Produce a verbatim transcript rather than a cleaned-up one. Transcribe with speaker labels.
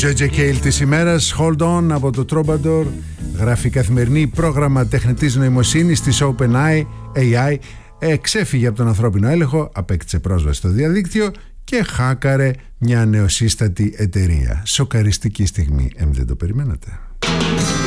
Speaker 1: τζέι τζέι Cale της ημέρας, Hold On από το Troubadour, γράφει καθημερινή πρόγραμμα τεχνητής νοημοσύνης της OpenAI, έι άι, εξέφυγε από τον ανθρώπινο έλεγχο, απέκτησε πρόσβαση στο διαδίκτυο και χάκαρε μια νεοσύστατη εταιρεία. Σοκαριστική στιγμή, εμ δεν το περιμένατε?